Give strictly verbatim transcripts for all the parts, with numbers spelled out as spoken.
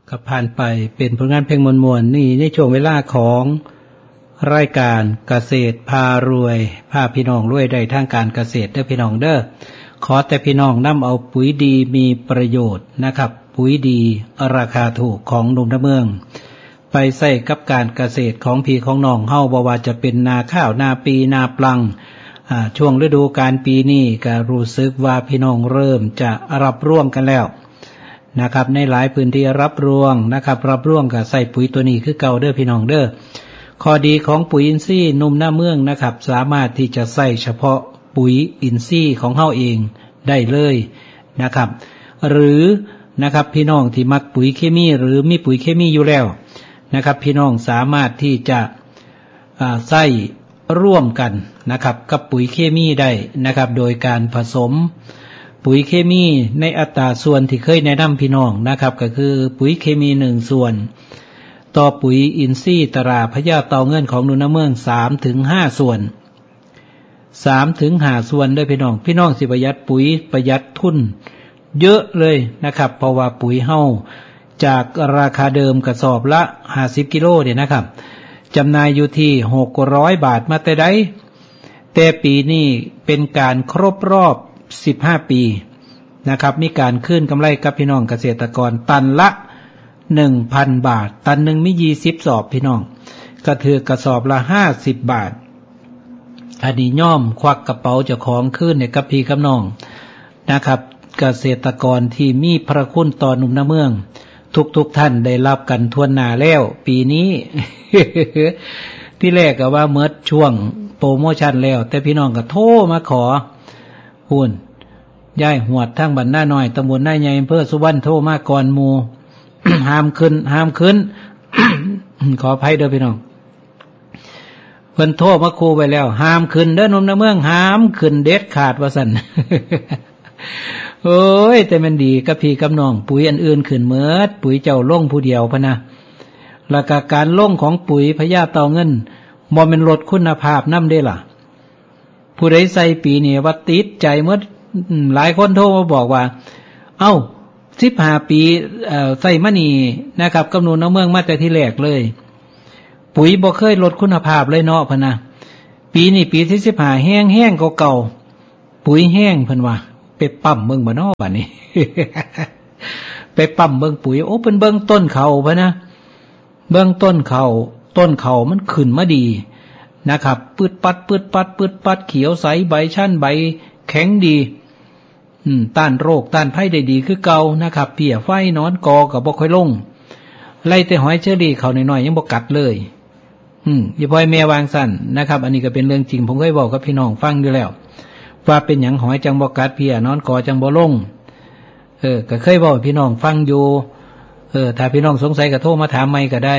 ก็ผ่านไปเป็นผลงานเพลงมวลๆนี่ในช่วงเวลาของรายการเกษตรพารวยพาพี่น้องรวยได้ทางการเกษตรเด้อพี่น้องเด้อขอแต่พี่น้องนำเอาปุ๋ยดีมีประโยชน์นะครับปุ๋ยดีราคาถูกของหนุ่มนาเมืองไปใส่กับการเกษตรของพี่ของน้องเฮาบ่ว่าจะเป็นนาข้าวนาปีนาปลังอ่าช่วงฤดูกาลปีนี้ก็รู้สึกว่าพี่น้องเริ่มจะรับร่วงกันแล้วนะครับในหลายพื้นที่รับรวงนะครับรับรวงกับใส่ปุ๋ยตัวนี้คือเก่าเด้อพี่น้องเด้อข้อดีของปุ๋ยอินทรีย์หนุ่มหน้าเมืองนะครับสามารถที่จะใส่เฉพาะปุ๋ยอินทรีย์ของเฮาเองได้เลยนะครับหรือนะครับพี่น้องที่มักปุ๋ยเคมีหรือมีปุ๋ยเคมีอยู่แล้วนะครับพี่น้องสามารถที่จะใส่ร่วมกันนะครับกับปุ๋ยเคมีได้นะครับโดยการผสมปุ๋ยเคมีในอัตราส่วนที่เคยแนะนำพี่น้องนะครับก็คือปุ๋ยเคมีหนึ่งส่วนต่อปุ๋ยอินทรีย์ตราพญาเต่าเงินของหนุ่มนาเมืองสามถึงห้าส่วนสามถึงห้าส่วนด้วยพี่น้องพี่น้องสิประหยัดปุ๋ยประหยัดทุนเยอะเลยนะครับเพราะว่าปุ๋ยเฮาจากราคาเดิมกระสอบละห้าสิบกิโลเนี่ยนะครับจำหน่ายอยู่ที่หกร้อยบาทมาแต่ใดแต่ปีนี้เป็นการครบรอบสิบห้าปีนะครับมีการคืนกำไรกับพี่น้องเกษตรกรตันละ หนึ่งพัน บาทตันหนึ่งมียี่สิบสอบพี่น้องก็ถือกระสอบละห้าสิบบาทอันนี้ย่อมควักกระเป๋าเจ้าของคืนให้กับพี่กับน้องนะครับเกษตรกรที่มีพระคุณต่อหนุ่มนาเมืองทุกๆท่านได้รับกันทั่วหน้าแล้วปีนี้ ที่แรกก็ว่าเมื่อช่วงโปรโมชั่นแล้วแต่พี่น้องก็โทรมาขอหุ่นย้ายหวดทั้งบ้านหน้าน้อยตำบลหน้าใหญ่อำเภอสุวรรณโทรมาก่อนหมู่ ห้ามขึ้นห้ามขึ้น ขออภัยเด้อพี่น้องเพิ่นโทรมาคูไว้แล้วห้ามขึ้นเด้อหนุ่มนาเมืองห้ามขึ้นเด็ดขาดว่าซั่น โอ้ยแต่มันดีกับพี่กับน้องปุ๋ยอันอื่นขึ้นเมิดปุ๋ยเจ้าลงผู้เดียวพะนะแล้วก็การลงของปุ๋ยพญาเต่าเงินบ่แม่นลดคุณภาพนำเด้ล่ะผู้ใดใส่ปีนี้ว่าติดใจเมื่อหลายคนโทรมาบอกว่าเอ้าสิบห้าปีเอ่อใส่มานี่นะครับกำหนดเอาเมืองมาแต่ที่แรกเลยปุ๋ยบ่เคยลดคุณภาพเลยเนาะพะนะปีนี้ปีที่สิบห้าแห้งๆกว่าเก่าปุ๋ยแห้งเพิ่นว่าไปปั๊มเบิ่งบ่เนาะบัดนี้ ไปปั๊มเบิ่งปุ๋ยโอ้เพิ่นเบิ่งต้นเขาพะนะเบิ่งต้นเขาต้นเขามันขึ้นมาดีนะครับปืดปัดปืดปัดปืดปัดเขียวใสใบชั้นใบแข็งดีอืมต้านโรคต้านภัยได้ดีคือเก่านะครับเพี้ยไฟนอนกอก็บ่ค่อยลงไล่แต่หอยเชอรี่เขาน้อยๆยังบ่กัดเลยอืมอย่าปล่อยแม่วางสั่นนะครับอันนี้ก็เป็นเรื่องจริงผมเคยบอกกับพี่น้องฟังอยู่แล้วว่าเป็นหยังหอยจังบ่กัดเพี้ยนอนกอจังบ่ลงเออก็เคยบอกพี่น้องฟังอยู่เออถ้าพี่น้องสงสัยก็โทรมาถามใหม่ก็ได้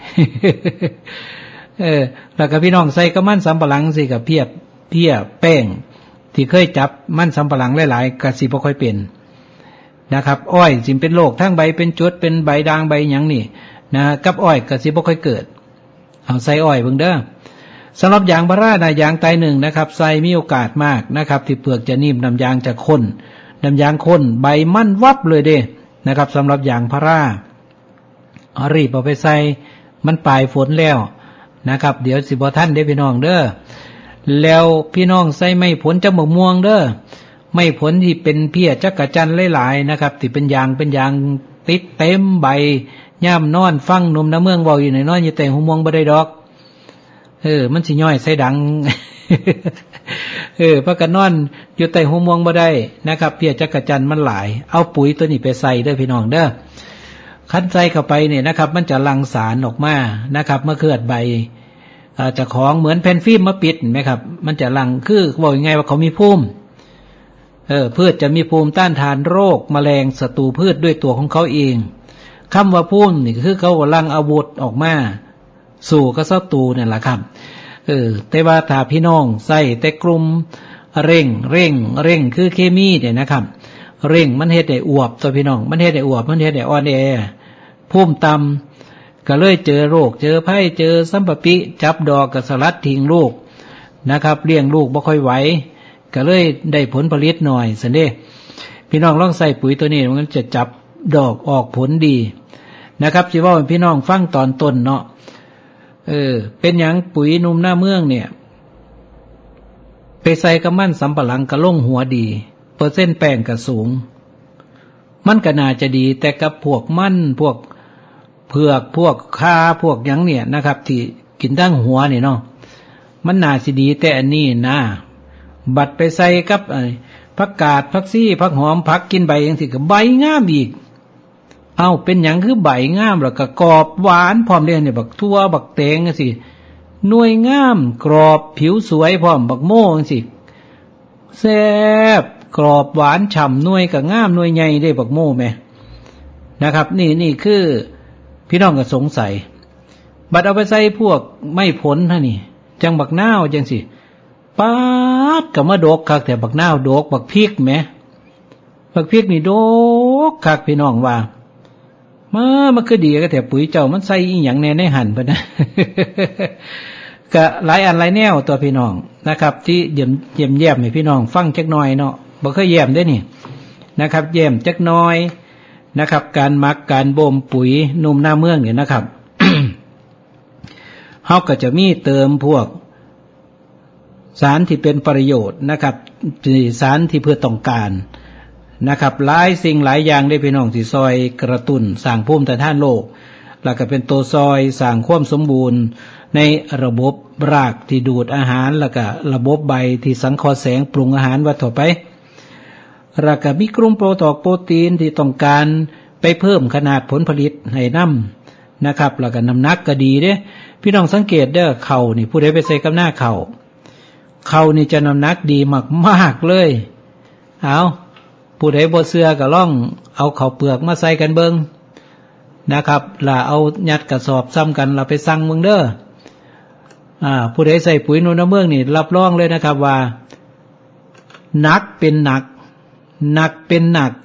เออแล้วก็พี่น้องใส่กระมันสำปะหลังสิกับเพียบเพี้ยแป้งที่เคยจับมันสำปะหลังหลายๆก็สิบ่ค่อยเป็นนะครับอ้อยสิเป็นโรคทั้งใบเป็นจุดเป็นใบด่างใบหยังนี่นะกับอ้อยก็สิบ่ค่อยเกิดเอาใส่อ้อยเบิ่งเด้อสำหรับยางพารานะยางไตหนึ่งนะครับใส่มีโอกาสมากนะครับที่เปลือกจะนิ่มน้ำยางจะข้นน้ำยางข้นใบมันวับเลยเด้นะครับสำหรับยางพาราเอารีบเอาไปใส่มันปลายฝนแล้วนะครับเดี๋ยวสิบ่ทันเด้พี่น้องเด้อแล้วพี่น้องใส่ไม่ผลจะหมกม่วงเด้อไม่ผลที่เป็นเพี้ยจักระจันหลายๆนะครับที่เป็นยางเป็นยางติดเต็มใบย่ำนอนฟังหนุ่มน้ำเมืองเว้าอยู่ในน้อยอยู่แต่หัวม่วงบ่ได้ดอกเออมันสิย่อยใส่ดัง เออพากันนอนอยู่แต่หัวม่วงบ่ได้นะครับเพี้ยจักระจันมันหลายเอาปุ๋ยตัวนี้ไปใส่เด้อพี่น้องเด้อคั้นใส่เข้าไปเนี่ยนะครับมันจะหลั่งสารออกมานะครับเมื่อเคลื่อนใบอาจจะของเหมือนแผ่นฟิล์มมาปิดไหมครับมันจะหลั่งคือบอกยังไงว่าเขามีภูมิเออพืชจะมีภูมิต้านทานโรคแมลงศัตรูพืชด้วยตัวของเขาเองคำว่าภูมินี่คือเขาหลั่งอาวุธออกมาสู่กับศัตรูเนี่ยแหละครับเออแต่ว่าถ้าพี่น้องใส่แต่กลุ่มเร่งเร่งเร่งคือเคมีเนี่ยนะครับเร่งมันเฮ็ดให้อวบตัวพี่น้องมันเฮ็ดให้อวบมันเฮ็ดให้อ่อนแอภูมิต่ำก็เลยเจอโรคเจอไผ่เจอสัมปปิจับดอกกับสลัดทิ้งลูกนะครับเลี้ยงลูกบ่ค่อยไหวก็เลยได้ผลผลิตหน่อยสันเด้พี่น้องลองใส่ปุ๋ยตัวนี้มันจะจับดอกออกผลดีนะครับสิว่าพี่น้องฟังตอนต้นเนาะเออเป็นหยังปุ๋ยนุ่มหน้าเมืองเนี่ยไปใส่กับมันสำปะหลังกระล่งหัวดีเปอร์เซ็นต์แป้งก็สูงมันก็น่าจะดีแต่กับพวกมันพวกเผือกพวกข้าพวกหยังเนี่ยนะครับที่กินทั้งหัวนี่เนาะมันน่าสิดีแต่อันนี้นะบัดไปใส่กับผักกาดผักซี่ผักหอมผักกินใบจังซี่ก็ใบงามอีกเอ้าเป็นหยังคือใบงามแล้วก็กรอบหวานพร้อมเด้เนี่ยบักทั่วบักแตงจังซี่หน่วยงามกรอบผิวสวยพร้อมบักโม่จังซี่แซ่บกรอบหวานฉ่ำหน่วยก็งามหน่วยใหญ่ได้บักโม่แม่นะครับนี่นี่คือพี่น้องก็สงสัยบัดเอาไปใส่พวกไม่ผลท่านี่จังบักนาวจังสิป๊าดก็มาดกคักแต่บักนาวดกบักพริกแหมบักพริกนี่ดกคักพี่น้องว่ามามันคือดีก็แต่ปุ๋ยเจ้ามันใส่อีหยังแน่ในหั่นเพิ่นนะ ก็หลายอันหลายแนวตัวพี่น้องนะครับที่เยี่ยมเยี่ยมแย้มให้พี่น้องฟังจักหน่อยเนาะบ่เคยแย้มได้นี่นะครับแย้มจักหน่อยนะครับการหมักการบ่มปุ๋ยนุ่มหน้าเมืองเนี่ยนะครับ เฮาก็จะมีเติมพวกสารที่เป็นประโยชน์นะครับสารที่เพื่อต้องการนะครับหลายสิ่งหลายอย่างได้พี่น้องที่ซอยกระตุ้นสร้างภูมิต้านทานโรคแล้วก็เป็นตัวซอยสร้างความสมบูรณ์ในระบบรากที่ดูดอาหารแล้วก็ระบบใบที่สังเคราะห์แสงปรุงอาหารว่าต่อไปแล้วก็มีกลุ่มโปรตอกโปรตีนที่ต้องการไปเพิ่มขนาดผลผลิตให้นำนะครับแล้วก็น้ำหนักก็ดีเด้พี่น้องสังเกตเด้อเข่านี่ผู้ใดไปใส่กับหน้าเข่าเข่านี่จะน้ำหนักดีมากๆเลยเอาผู้ใดบ่เชื่อก็ลองเอาข้าวเปลือกมาใส่กันเบิ่งนะครับล่ะเอายัดกระสอบซ้ำกันเราไปสั่งเบิ่งเด้ออ่าผู้ใดใส่ปุ๋ยนุ่มหน้าเมืองนี่รับรองเลยนะครับว่าหนักเป็นหนักหนักเป็นหนัก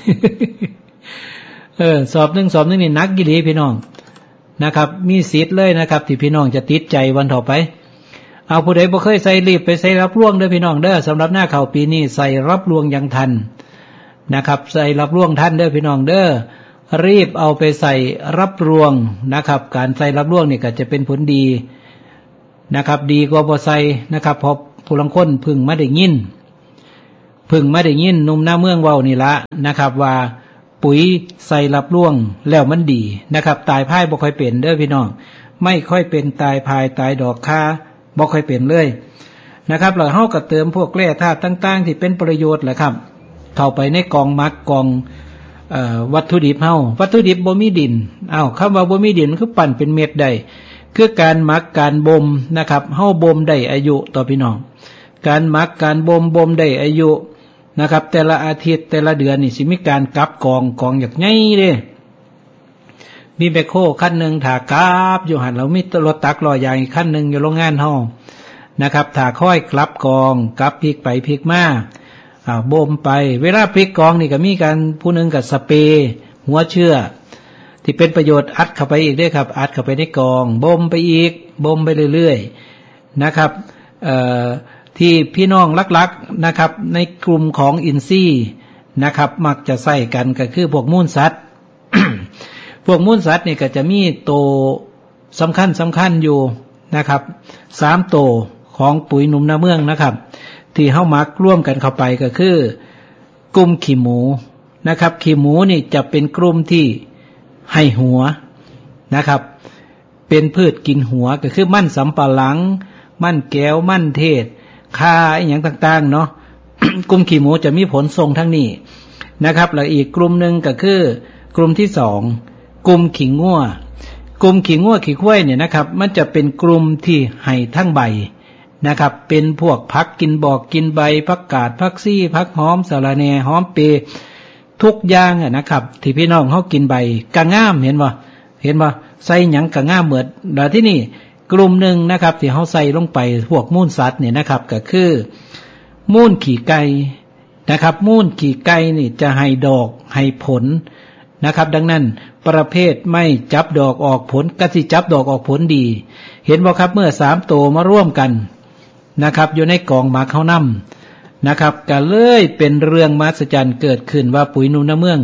เออสอบหนึ่งสอบหนึ่งนี่หนักกี่ดีพี่น้องนะครับมีสิทธิ์เลยนะครับที่พี่น้องจะติดใจวันต่อไปเอาผู้ใดบ่เคยใส่รีบไปใส่รับรวงเด้อพี่น้องเด้อสำหรับหน้าเข่าปีนี้ใส่รับรวงยังทันนะครับใส่รับรวงทันเด้อพี่น้องเด้อรีบเอาไปใส่รับรวงนะครับการใส่รับรวงนี่ก็จะเป็นผลดีนะครับดีกว่าบ่ใส่นะครับเพราะผู้ลังคนพึ่งมาได้ยินพึ่งมาได้ยินนุ่มหน้าเมืองเว้านี่ละนะครับว่าปุ๋ยใส่รับรวงแล้วมันดีนะครับตายพายบ่ค่อยเป็นเด้อพี่น้องไม่ค่อยเป็นตายพายตายดอกคาบ่ค่อยเป็นเลยนะครับแล้วเฮาก็เติมพวกแร่ธาตุต่างๆที่เป็นประโยชน์แหละครับเข้าไปในกองหมักกองเอ่อวัตถุดิบเฮาวัตถุดิบบ่มีดินอ้าวคำว่าบ่มีดินคือปั่นเป็นเม็ดได้คือการหมักการบ่มนะครับเฮาบ่มได้อายุต่อพี่น้องการหมักการบ่มบ่มได้อายุนะครับแต่ละอาทิตย์แต่ละเดือนนี่สิมีการกลับกองกองอย่างใหญ่เด้มีแบคโฮคันนึงถ้ากลับอยู่หั่นแล้วมีรถตักล้อยางอีกคันนึงอยู่โรงงานเฮานะครับถ้าค่อยกลับกองกลับพลิกไปพลิกมาอ่าบ่มไปเวลาพลิกกองนี่ก็มีการผู้นึงก็สเปรย์หัวเชื้อที่เป็นประโยชน์อัดเข้าไปอีกด้วยครับอัดเข้าไปในกองบ่มไปอีกบ่มไปเรื่อยๆนะครับเอ่อที่พี่น้องลักๆนะครับในกลุ่มของอินทรีย์นะครับมักจะใส่กันก็คือพวกมูลสัตว์ พวกมูลสัตว์นี่ก็จะมีโตสำคัญสำคัญอยู่นะครับสามโตของปุ๋ยนุ่มหน้าเมืองนะครับที่เฮามักร่วมกันเข้าไปก็คือกลุ่มขี้หมูนะครับขี้หมูนี่จะเป็นกลุ่มที่ให้หัวนะครับเป็นพืชกินหัวก็คือมันสำปะหลังมันแก้วมันเทศคาอย่างต่างๆเนาะ กลุ่มขี้หมูจะมีผลทรงทั้งนี้นะครับแล้วอีกกลุ่มหนึ่งก็คือกลุ่มที่สองกลุ่มขี้งัวกลุ่มขี้งัวขี้ควายเนี่ยนะครับมันจะเป็นกลุ่มที่ให้ทั้งใบนะครับเป็นพวกผักกินบอกกินใบผักกาดผักซี่ผักหอมสะระแหน่หอมเปรย์ทุกอย่างอ่ะนะครับที่พี่น้องเฮากินใบกะงามเห็นบ่เห็นบ่ใส่หยังกะงามเหมือนแล้วที่นี่กลุ่มหนึ่งนะครับที่เขาใส่ลงไปพวกมูลสัตว์เนี่ยนะครับก็คือมูลขี่ไก่นะครับมูลขี่ไก่นี่จะให้ดอกให้ผลนะครับดังนั้นประเภทไม่จับดอกออกผลก็สิจับดอกออกผลดีเห็นบ่ครับเมื่อสามตัวมาร่วมกันนะครับอยู่ในกองหมากข้าวนำนะครับก็เลยเป็นเรื่องมหัศจรรย์เกิดขึ้นว่าปุ๋ยนุ่มหน้าเมือง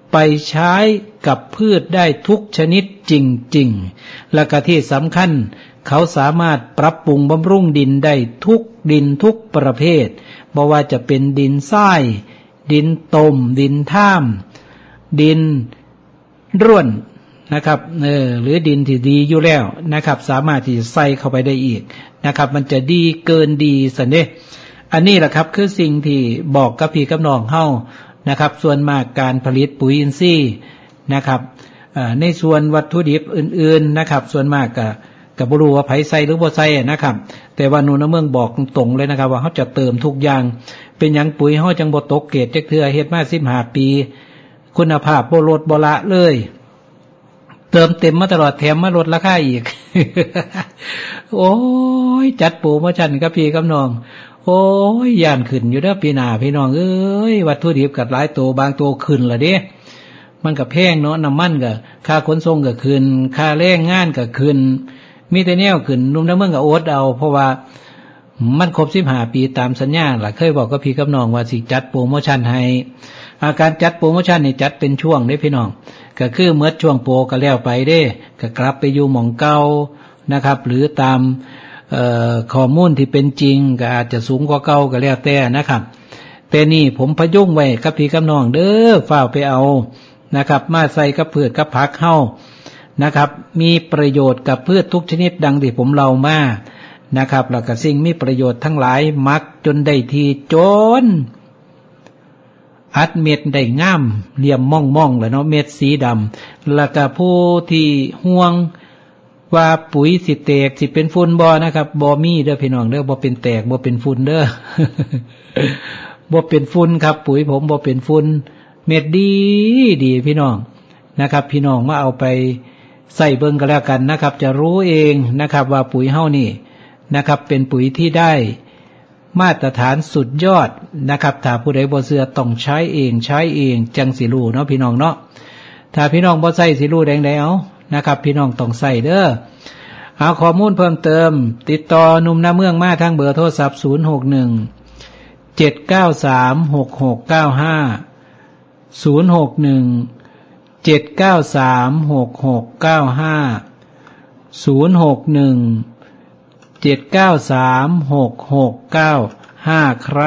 ไปใช้กับพืชได้ทุกชนิดจริงๆและก็ที่สำคัญเขาสามารถปรับปรุงบำรุงดินได้ทุกดินทุกประเภทบ่ว่าจะเป็นดินทรายดินตมดินท่ามดินร่วนนะครับเออหรือดินที่ดีอยู่แล้วนะครับสามารถที่จะใส่เข้าไปได้อีกนะครับมันจะดีเกินดีสันเด้อันนี้แหละครับคือสิ่งที่บอกกับพี่กับน้องเฮานะครับส่วนมากการผลิตปุ๋ยอินทรีย์นะครับในส่วนวัตถุดิบอื่นๆนะครับส่วนมากก็ก็บ่รู้ว่าไผใส่หรือบ่ใส่นะครับแต่ว่าหนูนะเมืองบอกตรงๆเลยนะครับว่าเฮาจะเติมทุกอย่างเป็นหยังปุ๋ยเฮาจังบ่ตกเกรดจักเทื่อเฮ็ดมาสิบห้าปีคุณภาพบ่ลดบ่ละเลยเติมเต็มมาตลอดแถมมาลดราคาอีก โอ้ยจัดโปรโมชั่นกับพี่กับน้องโอ้ยย่านขึ้นอยู่เด้อปีหน้าพี่น้องเอ้ยวัตถุดิบก็หลายตัวบางตัวขึ้นล่ะเด้มันก็แพงเนาะน้ำมันก็ค่าขนส่งก็ขึ้นค่าแรงงานก็ขึ้นมีแต่แนวขึ้นนุ่มน้ำเมืองก็อดเอาเพราะว่ามันครบสิบห้าปีตามสัญญาล่ะเคยบอกกับพี่กับน้องว่าสิจัดโปรโมชั่นให้อาการจัดโปรโมชั่นนี่จัดเป็นช่วงเด้พี่น้องก็คือเมื่อช่วงโปรก็แล้วไปเด้ก็กลับไปอยู่หม่องเก่านะครับหรือตามเอ่อข้อมูลที่เป็นจริงก็อาจจะสูงกว่าเก่าก็แล้วแต่นะครับแต่นี่ผมพยุงไว้กับพี่กับน้องเด้อฝ้าวไปเอานะครับมาใส่กับพืชกับผักเฮานะครับมีประโยชน์กับพืชทุกชนิดดังที่ผมเล่ามานะครับแล้วก็สิ่งมีประโยชน์ทั้งหลายมักจนได้ทีจนอัดเม็ดได้งามเหลี่ยมม่องๆแล้วเนาะเม็ดสีดำแล้วก็ผู้ที่ห่วงว่าปุ๋ยสิแตกสิเป็นฝุ่นบ่นะครับบ่มีเด้อพี่น้องเด้อบ่เป็นแตกบ่เป็นฝุ่นเด้อ บ่เป็นฝุ่นครับปุ๋ยผมบ่เป็นฝุ่นเม็ดดีดีพี่น้องนะครับพี่น้องมาเอาไปใส่เบิ่งกันแล้วกันนะครับจะรู้เองนะครับว่าปุ๋ยเฮานี่นะครับเป็นปุ๋ยที่ได้มาตรฐานสุดยอดนะครับถ้าผู้ใดบ่เชื่อต้องใช้เองใช้เองจังสิรู้เนาะพี่น้องเนาะถ้าพี่น้องบ่ใส่สิรู้ได้ไดเอานะครับพี่น้องต้องใส่เด้อเอาข้อมูลเพิ่มเติมติดต่อหนุ่มนาเมืองมาทางเบอร์โทรศัพท์ศูนย์ หก หนึ่ง เจ็ด เก้า สาม หก หก เก้า ห้า ศูนย์ หก หนึ่ง เจ็ด เก้า สาม หก หก เก้า ห้า ศูนย์ หก หนึ่ง เจ็ด เก้า สาม หก หก เก้า ห้าครับ